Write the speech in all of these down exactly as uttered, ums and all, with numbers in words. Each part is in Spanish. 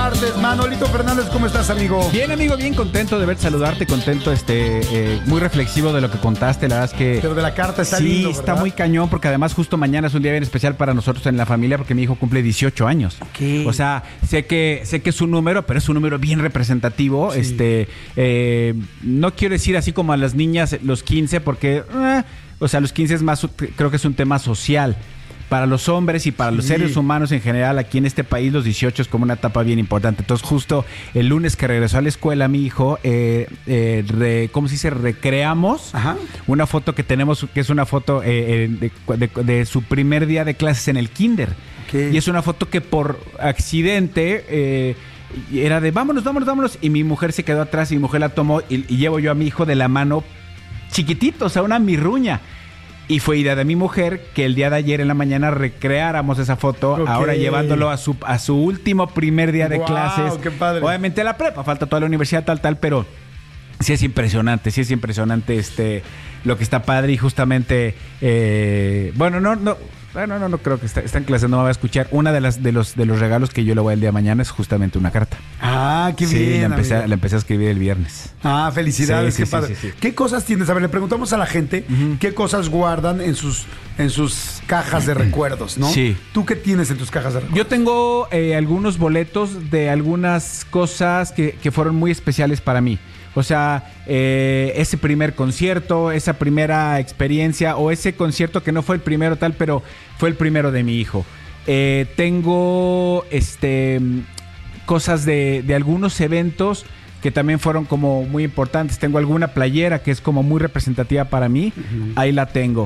martes. Manolito Fernández, ¿cómo estás, amigo? Bien, amigo, bien contento de verte, saludarte, contento, este, eh, muy reflexivo de lo que contaste, la verdad es que... Pero de la carta está sí, lindo, está ¿verdad? muy cañón, porque además justo mañana es un día bien especial para nosotros en la familia, porque mi hijo cumple dieciocho años. ¿Qué? O sea, sé que sé que es un número, pero es un número bien representativo. Sí. Este, eh, no quiero decir así como a las niñas los quince, porque, eh, o sea, los quince es más, creo que es un tema social. Para los hombres y para los Sí. seres humanos en general, aquí en este país, los dieciocho es como una etapa bien importante. Entonces, justo el lunes que regresó a la escuela, mi hijo, eh, eh, re, ¿cómo se dice? Recreamos Ajá. una foto que tenemos, que es una foto eh, eh, de, de, de su primer día de clases en el kinder. Okay. Y es una foto que por accidente... Eh, era de vámonos, vámonos, vámonos. Y mi mujer se quedó atrás y mi mujer la tomó y, y llevo yo a mi hijo de la mano chiquitito, o sea, una mirruña. Y fue idea de mi mujer que el día de ayer en la mañana recreáramos esa foto, Okay. ahora llevándolo a su, a su último primer día de Wow, clases. qué padre. Obviamente la prepa, falta toda la universidad, tal, tal, pero sí es impresionante, sí es impresionante este lo que está padre y justamente, eh, bueno, no, no, bueno, no, no creo que está, está en clase, no me va a escuchar. Una de las de los de los regalos que yo le voy el día de mañana es justamente una carta. Ah, qué Sí, bien, la empecé, amigo. la empecé a escribir el viernes. Ah, felicidades, Sí, sí, qué sí, padre. sí, sí. ¿Qué cosas tienes? A ver, le preguntamos a la gente Ujú. qué cosas guardan en sus, en sus cajas de recuerdos, ¿no? Sí. ¿Tú qué tienes en tus cajas de recuerdos? Yo tengo eh, algunos boletos de algunas cosas que, que fueron muy especiales para mí. O sea, eh, ese primer concierto, esa primera experiencia o ese concierto que no fue el primero tal, pero fue el primero de mi hijo. Eh, tengo este cosas de, de algunos eventos que también fueron como muy importantes. Tengo alguna playera que es como muy representativa para mí. Uh-huh. Ahí la tengo.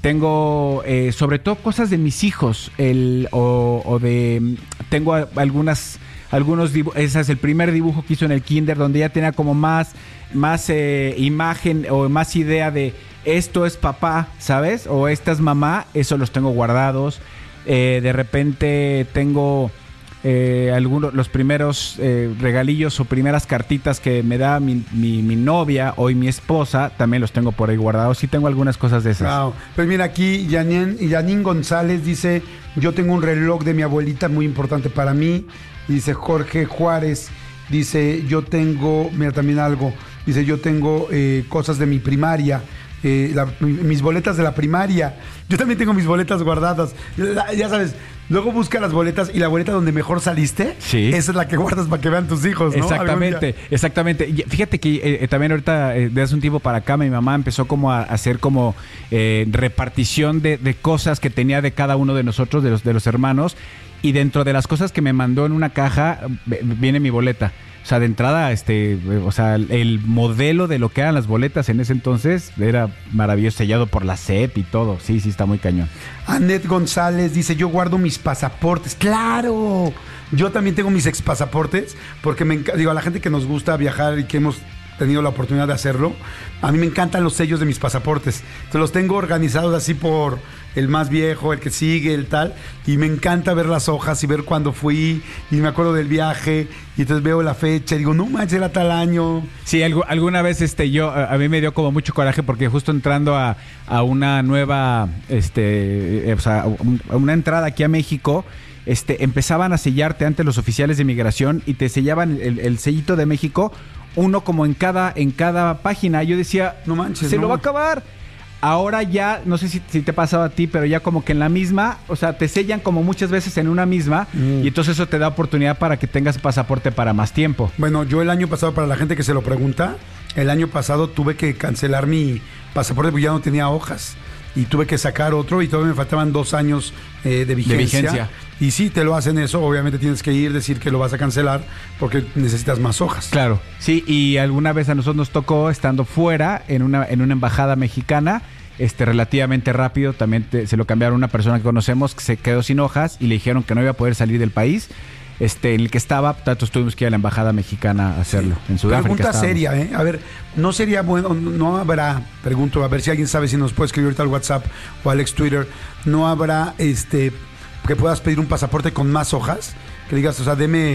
Tengo eh, sobre todo cosas de mis hijos. El, o, o de... Tengo algunas... Algunos dibujos, ese es el primer dibujo que hizo en el kinder, donde ya tenía como más, más eh, imagen o más idea de esto es papá, ¿sabes? O esta es mamá, eso los tengo guardados. Eh, de repente tengo eh, algunos, los primeros eh, regalillos o primeras cartitas que me da mi, mi, mi novia o mi esposa, también los tengo por ahí guardados. Sí tengo algunas cosas de esas. Wow. Pues mira, aquí Yanin, Yanin González dice, yo tengo un reloj de mi abuelita muy importante para mí. Dice Jorge Juárez, dice, yo tengo, mira también algo, dice, yo tengo eh, cosas de mi primaria, eh, la, mis boletas de la primaria. Yo también tengo mis boletas guardadas. La, ya sabes, luego busca las boletas y la boleta donde mejor saliste, sí. Esa es la que guardas para que vean tus hijos, ¿no? Exactamente, exactamente. Y fíjate que eh, también ahorita, eh, desde hace un tiempo para acá, mi mamá empezó como a hacer como eh, repartición de, de cosas que tenía de cada uno de nosotros, de los, de los hermanos. Y dentro de las cosas que me mandó en una caja viene mi boleta. O sea, de entrada, este, o sea, el modelo de lo que eran las boletas en ese entonces era maravilloso, sellado por la C E P y todo. Sí, sí, está muy cañón. Anet González dice, yo guardo mis pasaportes. ¡Claro! Yo también tengo mis ex pasaportes, porque me enc- digo, a la gente que nos gusta viajar y que hemos tenido la oportunidad de hacerlo, a mí me encantan los sellos de mis pasaportes. Entonces los tengo organizados así por el más viejo, el que sigue, el tal, y me encanta ver las hojas y ver cuándo fui, y me acuerdo del viaje, y entonces veo la fecha y digo, no manches, era tal año. Sí, algo, alguna vez este yo a, a mí me dio como mucho coraje porque justo entrando a, a una nueva, este, eh, o sea, a una entrada aquí a México, este, empezaban a sellarte antes los oficiales de migración y te sellaban el, el sellito de México, uno como en cada, en cada página. Yo decía, no manches, se no. lo va a acabar. Ahora ya, no sé si, si te ha pasado a ti, pero ya como que en la misma, o sea, te sellan como muchas veces en una misma, mm. y entonces eso te da oportunidad para que tengas pasaporte para más tiempo. Bueno, yo el año pasado, para la gente que se lo pregunta, el año pasado tuve que cancelar mi pasaporte porque ya no tenía hojas. Y tuve que sacar otro y todavía me faltaban dos años eh, de, vigencia. de vigencia. Y sí, te lo hacen eso, obviamente tienes que ir, decir que lo vas a cancelar porque necesitas más hojas. Claro, sí, y alguna vez a nosotros nos tocó, estando fuera, en una, en una embajada mexicana, este relativamente rápido, también te, se lo cambiaron a una persona que conocemos que se quedó sin hojas y le dijeron que no iba a poder salir del país. Este, en el que estaba, tantos tuvimos que ir a la embajada mexicana a hacerlo. Sí. En Sudáfrica. Pregunta estábamos. seria, ¿eh? A ver, no sería bueno, no habrá, pregunto, a ver si alguien sabe si nos puede escribir ahorita al WhatsApp o al ex Twitter, no habrá, este, que puedas pedir un pasaporte con más hojas, que digas, o sea, deme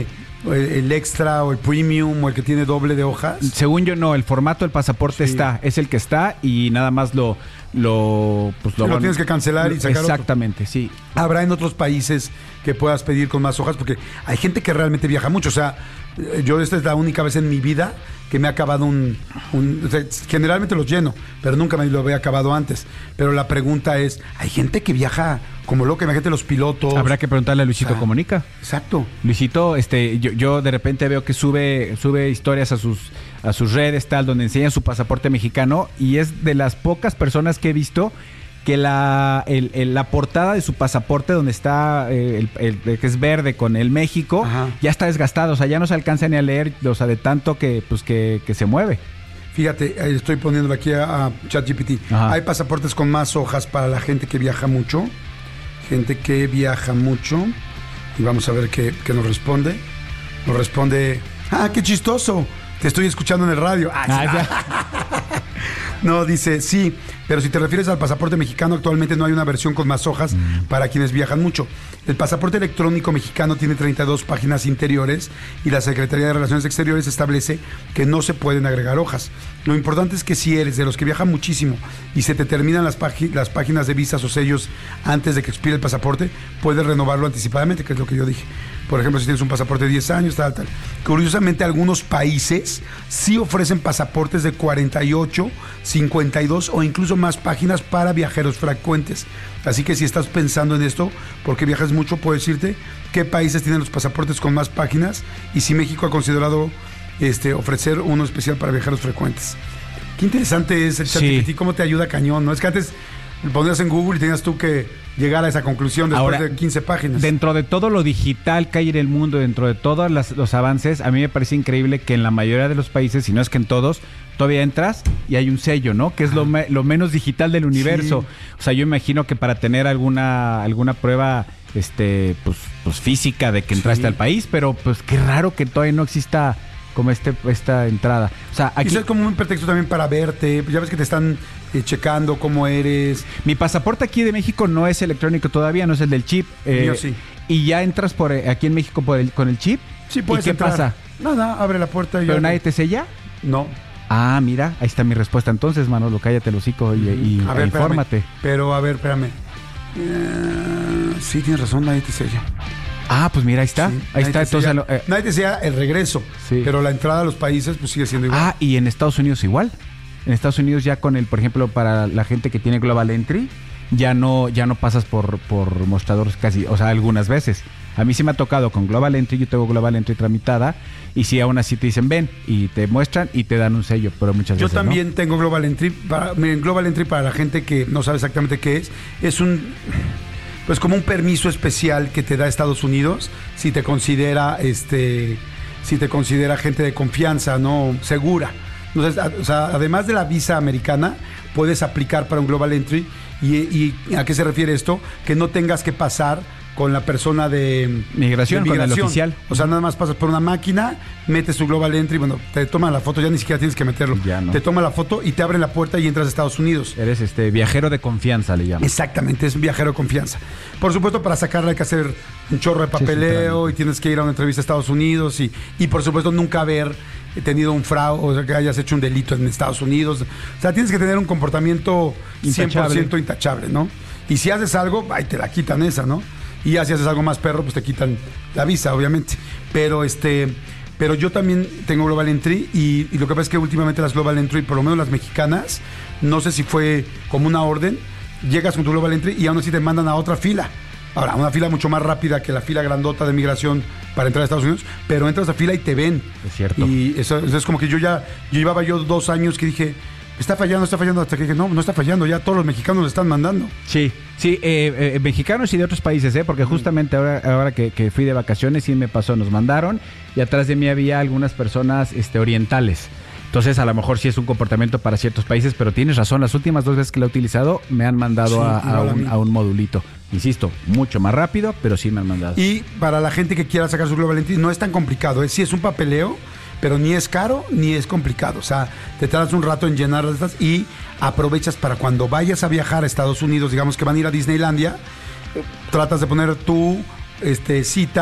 el, el extra o el premium o el que tiene doble de hojas? Según yo no, el formato del pasaporte Sí. está, es el que está y nada más lo lo pues Sí, lo bueno, tienes que cancelar y sacar otro. Exactamente, sí. ¿Habrá en otros países que puedas pedir con más hojas? Porque hay gente que realmente viaja mucho. O sea, yo esta es la única vez en mi vida que me ha acabado un... un o sea, generalmente los lleno, pero nunca me lo había acabado antes. Pero la pregunta es, hay gente que viaja como loca, imagínate los pilotos. Habrá que preguntarle a Luisito O sea, Comunica. Exacto. Luisito, este, yo, yo de repente veo que sube, sube historias a sus, a sus redes, tal, donde enseñan su pasaporte mexicano, y es de las pocas personas que he visto que la, el, el- la portada de su pasaporte, donde está eh, el, el- el que es verde con el México, Ajá. ya está desgastado, o sea, ya no se alcanza ni a leer, o sea, de tanto que, pues, que, que se mueve. Fíjate, eh, estoy poniéndolo aquí a, a ChatGPT. Ajá. Hay pasaportes con más hojas para la gente que viaja mucho. Gente que viaja mucho. Y vamos a ver qué, qué nos responde. Nos responde, ah, qué chistoso. Te estoy escuchando en el radio. Ah, sí. Ah, ya. No, dice, sí, pero si te refieres al pasaporte mexicano, actualmente no hay una versión con más hojas para quienes viajan mucho. El pasaporte electrónico mexicano tiene treinta y dos páginas interiores y la Secretaría de Relaciones Exteriores establece que no se pueden agregar hojas. Lo importante es que si eres de los que viajan muchísimo y se te terminan las, pagi- las páginas de visas o sellos antes de que expire el pasaporte, puedes renovarlo anticipadamente, que es lo que yo dije. Por ejemplo, si tienes un pasaporte de diez años, tal, tal. Curiosamente, algunos países sí ofrecen pasaportes de cuarenta y ocho, cincuenta y dos o incluso más páginas para viajeros frecuentes. Así que si estás pensando en esto, porque viajas mucho, puedo decirte qué países tienen los pasaportes con más páginas y si México ha considerado este, ofrecer uno especial para viajeros frecuentes. Qué interesante es el Sí. ChatGPT, cómo te ayuda cañón, ¿no? Es que antes lo ponías en Google y tenías tú que llegar a esa conclusión después Ahora, de quince páginas. Dentro de todo lo digital que hay en el mundo, dentro de todos las- los avances, a mí me parece increíble que en la mayoría de los países, si no es que en todos, todavía entras y hay un sello, ¿no? Que es lo, me- lo menos digital del universo. Sí. O sea, yo imagino que para tener alguna alguna prueba este pues, pues física de que entraste Sí. al país, pero pues qué raro que todavía no exista como este esta entrada. O sea, aquí Quizás es como un pretexto también para verte. Ya ves que te están eh, checando cómo eres. mi pasaporte aquí de México no es electrónico todavía, no es el del chip. eh, Mío sí. Y ya entras por eh, aquí en México por el, con el chip. Sí, puedes ¿Y qué entrar. pasa? Nada, abre la puerta y ¿Pero ya- nadie te sella? No. Ah, mira, ahí está mi respuesta entonces, Manolo, cállate el hocico y, y- A e ver, infórmate. espérame. Pero, a ver, espérame. Eh, sí, tienes razón, nadie te sella. Ah, pues mira, ahí está. Sí, ahí nadie está, te entonces... sella. lo- eh, Nadie te sella el regreso. Sí. Pero la entrada a los países pues sigue siendo igual. ah, y en Estados Unidos igual. En Estados Unidos ya con el, por ejemplo, para la gente que tiene Global Entry, ya no, ya no pasas por, por mostradores casi, o sea, algunas veces. A mí sí me ha tocado con Global Entry, yo tengo Global Entry tramitada, y si aún así te dicen ven, y te muestran y te dan un sello, pero muchas Yo veces no. también tengo Global Entry. Para, miren, Global Entry para la gente que no sabe exactamente qué es, es un, pues como un permiso especial que te da Estados Unidos si te considera, este, si te considera gente de confianza, no segura. Entonces, a- o sea, además de la visa americana, puedes aplicar para un Global Entry. ¿Y, y a qué se refiere esto? Que no tengas que pasar con la persona de Migración, de con el oficial. O sea, nada más pasas por una máquina, metes tu Global Entry, bueno, te toman la foto, ya ni siquiera tienes que meterlo. Ya no. Te toma la foto y te abren la puerta y entras a Estados Unidos. Eres este viajero de confianza, le llaman. Exactamente, es un viajero de confianza. Por supuesto, para sacarla hay que hacer un chorro de Sí, es un papeleo trámite. y tienes que ir a una entrevista a Estados Unidos y, y por supuesto nunca haber tenido un fraude, o sea, que hayas hecho un delito en Estados Unidos. O sea, tienes que tener un comportamiento cien por ciento intachable, ¿no? Y si haces algo, ahí te la quitan esa, ¿no? Y ya si haces algo más perro, pues te quitan la visa, obviamente. Pero este, pero yo también tengo Global Entry y, y lo que pasa es que últimamente las Global Entry, por lo menos las mexicanas, no sé si fue como una orden, llegas con tu Global Entry y aún así te mandan a otra fila. Ahora, una fila mucho más rápida que la fila grandota de migración para entrar a Estados Unidos, pero entras a fila y te ven. Es cierto. Y eso, eso es como que yo ya, yo llevaba yo dos años que dije, está fallando, está fallando, hasta que dije, no, no está fallando, ya todos los mexicanos le están mandando. Sí, sí, eh, eh, mexicanos y de otros países, ¿eh? Porque justamente ahora, ahora que, que fui de vacaciones sí me pasó, nos mandaron y atrás de mí había algunas personas este, orientales. Entonces a lo mejor sí es un comportamiento para ciertos países, pero tienes razón, las últimas dos veces que lo he utilizado me han mandado Sí, a, a igual a un, mí. a un modulito. Insisto, mucho más rápido, pero sí me han mandado. Y para la gente que quiera sacar su Global Entry, no es tan complicado, ¿eh? Sí es un papeleo, pero ni es caro ni es complicado. O sea, te tardas un rato en llenar estas y aprovechas para cuando vayas a viajar a Estados Unidos, digamos que van a ir a Disneylandia, eh, tratas de poner tu este, cita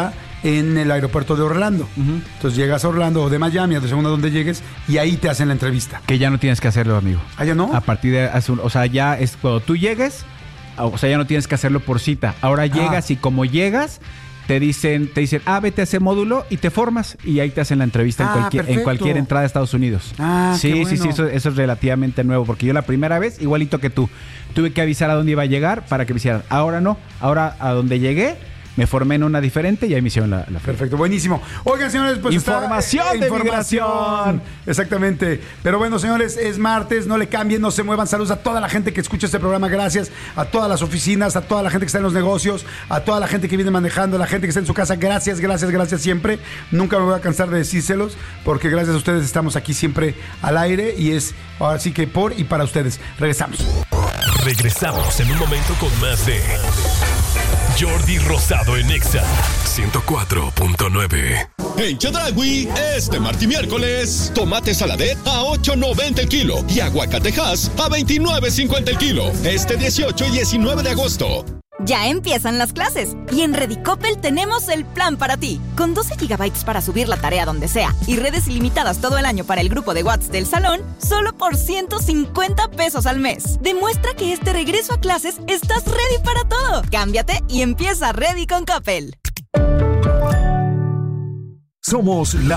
en el aeropuerto de Orlando. Uh-huh. Entonces llegas a Orlando o de Miami, según a donde llegues, y ahí te hacen la entrevista. Que ya no tienes que hacerlo, amigo. ¿Ah, ya no? A partir de, o sea, ya es cuando tú llegues, o sea, ya no tienes que hacerlo por cita. Ahora ah. llegas y como llegas, te dicen, te dicen, ah, vete a ese módulo y te formas y ahí te hacen la entrevista ah, en, cualquier, en cualquier entrada a Estados Unidos. Ah, sí, qué bueno. sí, sí, eso, eso es relativamente nuevo, porque yo la primera vez, igualito que tú, tuve que avisar a dónde iba a llegar para que me hicieran. Ahora no, ahora a donde llegué, me formé en una diferente y ahí me hicieron la, la Perfecto, buenísimo. Oigan, señores, pues información está, de información. Migración. Exactamente. Pero bueno, señores, es martes, no le cambien, no se muevan. Saludos a toda la gente que escucha este programa, gracias. A todas las oficinas, a toda la gente que está en los negocios, a toda la gente que viene manejando, a la gente que está en su casa. Gracias, gracias, gracias siempre. Nunca me voy a cansar de decírselos, porque gracias a ustedes estamos aquí siempre al aire y es ahora sí que por y para ustedes. Regresamos. Regresamos en un momento con más de Jordi Rosado en Exa ciento cuatro punto nueve. En Chedraui, este martes y miércoles, tomate saladet a ocho noventa el kilo y aguacatejas a veintinueve cincuenta el kilo. Este dieciocho y diecinueve de agosto. Ya empiezan las clases y en Redicopel tenemos el plan para ti. Con doce gigabytes para subir la tarea donde sea y redes ilimitadas todo el año para el grupo de WhatsApp del salón, solo por ciento cincuenta pesos al mes. Demuestra que este regreso a clases estás ready para todo. Cámbiate y empieza Ready con Coppel. Somos la